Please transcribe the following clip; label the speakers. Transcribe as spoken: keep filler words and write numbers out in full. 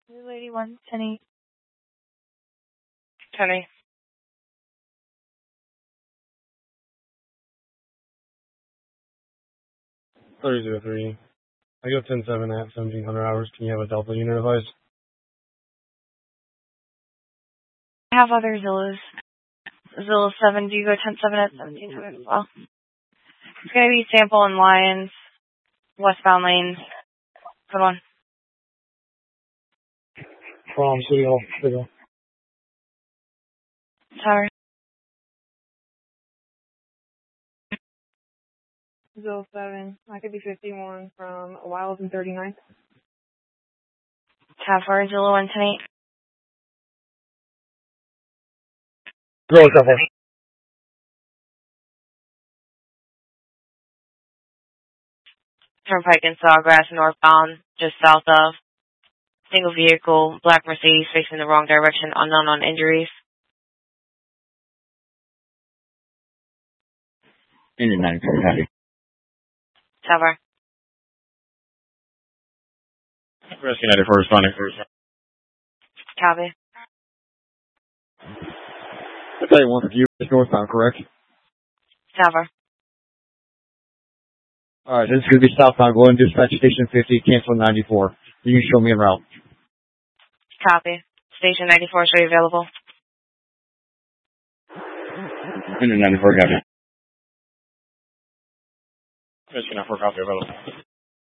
Speaker 1: New Lady one, ten eight.
Speaker 2: Penny.
Speaker 3: thirty zero three. I go ten seven at seventeen hundred hours. Can you have a Delta unit advice?
Speaker 1: I have other Zillows. Zillow seven, do you go ten seven at seventeen hundred as well? It's going to be Sample and Lions, westbound lanes. Come on.
Speaker 3: From City Hall. City Hall.
Speaker 1: Tower.
Speaker 2: Zillow seven. I could be fifty-one from Wild and thirty-nine.
Speaker 1: Tower, Zillow one, ten eight.
Speaker 3: Go, Tower.
Speaker 2: Turnpike and Sawgrass northbound, just south of. Single vehicle, black Mercedes facing the wrong direction, unknown on injuries.
Speaker 4: Engine ninety-four, copy.
Speaker 2: Tower.
Speaker 3: Rescue ninety-four responding first.
Speaker 2: Copy.
Speaker 4: I tell you one for you. It's northbound, correct?
Speaker 2: Tower.
Speaker 4: Alright, this is going to be southbound. Go and dispatch station fifty, cancel ninety-four. You can show me en route.
Speaker 2: Copy. Station ninety-four, show you available.
Speaker 4: Engine ninety-four, copy.
Speaker 3: Rescue ninety-four, copy available.